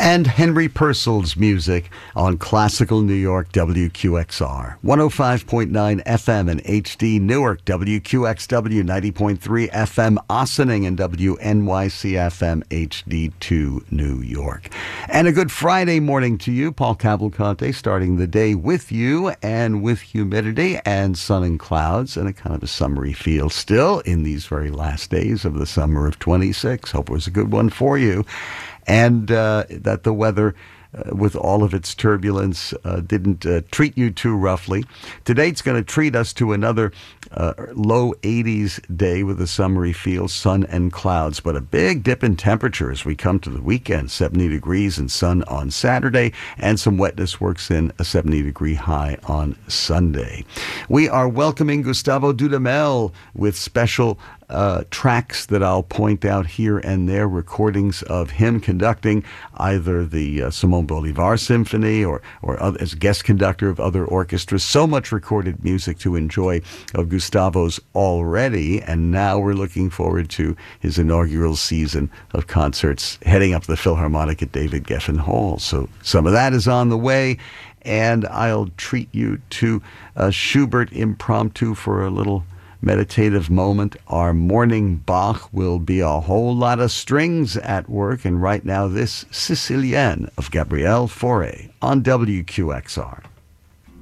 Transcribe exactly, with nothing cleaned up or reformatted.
And Henry Purcell's music on Classical New York W Q X R. one oh five point nine F M and H D Newark, W Q X W ninety point three F M Ossining, and W N Y C F M H D two New York. And a good Friday morning to you. Paul Cavalcante starting the day with you, and with humidity and sun and clouds and a kind of a summery feel still in these very last days of the summer of twenty-six. Hope it was a good one for you. And uh, that the weather, uh, with all of its turbulence, uh, didn't uh, treat you too roughly. Today it's going to treat us to another uh, low eighties day with a summery feel, sun and clouds, but a big dip in temperature as we come to the weekend. seventy degrees and sun on Saturday, and some wetness works in a seventy degree high on Sunday. We are welcoming Gustavo Dudamel with special Uh, tracks that I'll point out here and there, recordings of him conducting either the uh, Simon Bolivar Symphony or, or other, as guest conductor of other orchestras. So much recorded music to enjoy of Gustavo's already, and now we're looking forward to his inaugural season of concerts heading up the Philharmonic at David Geffen Hall. So some of that is on the way, and I'll treat you to a Schubert impromptu for a little meditative moment. Our morning Bach will be a whole lot of strings at work, and right now this Sicilienne of Gabriel Fauré on W Q X R.